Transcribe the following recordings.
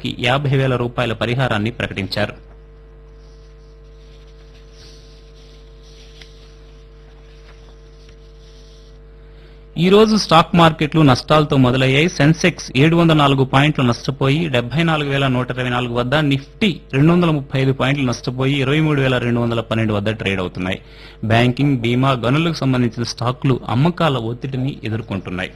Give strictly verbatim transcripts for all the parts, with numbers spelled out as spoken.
వారికి యాభై వేల రూపాయల పరిహారాన్ని ప్రకటించారు. ఈ రోజు స్టాక్ మార్కెట్లు నష్టాలతో మొదలయ్యాయి. సెన్సెక్స్ ఏడు వందల నాలుగు పాయింట్లు నష్టపోయి డెబ్బై నాలుగు వేల నూట ఇరవై నాలుగు వద్ద, నిఫ్టీ రెండు వందల ముప్పై ఐదు పాయింట్లు నష్టపోయి ఇరవై మూడు వేల రెండు వందల పన్నెండు వద్ద ట్రేడ్ అవుతున్నాయి. బ్యాంకింగ్, బీమా, గనులకు సంబంధించిన స్టాకులు అమ్మకాల ఒత్తిడిని ఎదుర్కొంటున్నాయి.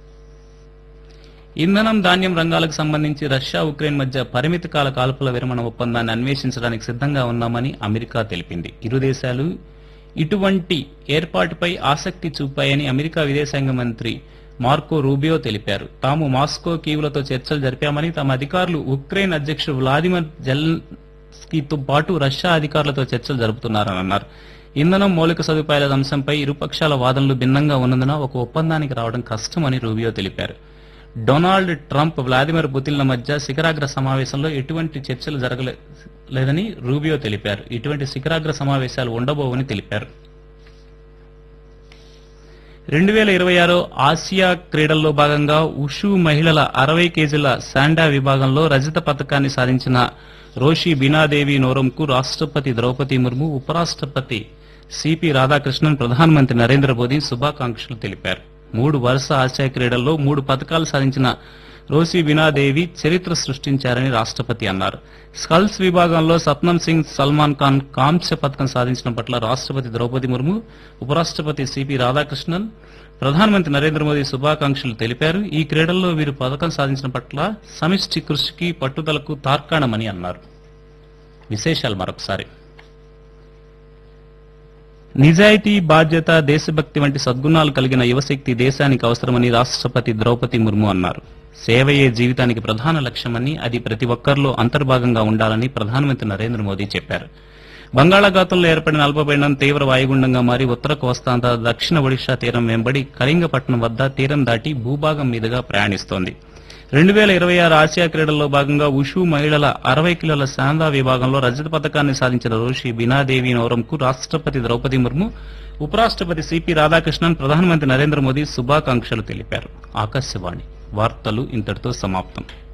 ఇంధనం, ధాన్యం రంగాలకు సంబంధించి రష్యా, ఉక్రెయిన్ మధ్య పరిమిత కాల కాల్పుల విరమణ ఒప్పందాన్ని అన్వేషించడానికి సిద్దంగా ఉన్నామని అమెరికా తెలిపింది. ఇరు దేశాలు ఇటువంటి ఏర్పాటుపై ఆసక్తి చూపాయని అమెరికా విదేశాంగ మంత్రి మార్కో రూబియో తెలిపారు. తాము మాస్కో, కీవ్లతో చర్చలు జరిపామని, తమ అధికారులు ఉక్రెయిన్ అధ్యక్షుడు వ్లాదిమిర్ జెలెన్స్కీతో పాటు రష్యా అధికారులతో చర్చలు జరుపుతున్నారని అన్నారు. ఇంధనం, మౌలిక సదుపాయాల అంశంపై ఇరుపక్షాల వాదనలు భిన్నంగా ఉన్నందున ఒక ఒప్పందానికి రావడం కష్టమని రూబియో తెలిపారు. డొనాల్డ్ ట్రంప్, వ్లాదిమిర్ పుతిన్ల మధ్య శిఖరాగ్ర సమావేశంలో ఎటువంటి చర్చలు జరగలేదని రూబియో తెలిపారు. ఇటువంటి శిఖరాగ్ర సమావేశాలు ఉండబోవని తెలిపారు. రెండు వేల ఇరవై ఆరు ఆసియా క్రీడల్లో భాగంగా ఉషు మహిళల అరవై కేజీల శాండా విభాగంలో రజత పతకాన్ని సాధించిన రోషి బీనాదేవి నోరంకు రాష్ట్రపతి ద్రౌపది ముర్ము, ఉపరాష్ట్రపతి సిపి రాధాకృష్ణన్, ప్రధానమంత్రి నరేంద్ర మోదీ శుభాకాంక్షలు తెలిపారు. మూడు వరుస ఆసియా క్రీడల్లో మూడు పతకాలు సాధించిన రోసి బీనాదేవి చరిత్ర సృష్టించారని రాష్ట్రపతి అన్నారు. స్కల్స్ విభాగంలో సత్నం సింగ్ సల్మాన్ ఖాన్ కాంస్య పతకం సాధించడం పట్ల రాష్ట్రపతి ద్రౌపది ముర్ము, ఉపరాష్ట్రపతి సిపి రాధాకృష్ణన్, ప్రధానమంత్రి నరేంద్ర మోదీ శుభాకాంక్షలు తెలిపారు. ఈ క్రీడల్లో వీరు పతకం సాధించడం పట్ల సమిష్టి కృషికి, పట్టుదలకు తార్కాణమని అన్నారు. విశేషాలు మరొకసారి. నిజాయితీ, బాధ్యత, దేశభక్తి వంటి సద్గుణాలు కలిగిన యువశక్తి దేశానికి అవసరమని రాష్ట్రపతి ద్రౌపది ముర్ము అన్నారు. సేవయే జీవితానికి ప్రధాన లక్ష్యమని, అది ప్రతి ఒక్కరిలో అంతర్భాగంగా ఉండాలని ప్రధానమంత్రి నరేంద్ర మోదీ చెప్పారు. బంగాళాఖాతంలో ఏర్పడిన అల్పపీడనం తీవ్ర వాయుగుండంగా మారి ఉత్తర కోస్తాంధ్ర, దక్షిణ ఒడిషా తీరం వెంబడి కళింగపట్నం వద్ద తీరం దాటి భూభాగం మీదుగా ప్రయాణిస్తోంది. రెండు వేల ఇరవై ఆరు ఆసియా క్రీడల్లో భాగంగా ఉషు మహిళల అరవై కిలోల శాందా విభాగంలో రజత పతకాన్ని సాధించిన రోషి బీనాదేవి నోరంకు రాష్ట్రపతి ద్రౌపది ముర్ము, ఉపరాష్ట్రపతి సిపి రాధాకృష్ణన్, ప్రధానమంత్రి నరేంద్ర మోదీ శుభాకాంక్షలు తెలిపారు. ఆకాశవాణి వార్తలు ఇంతటితో సమాప్తం.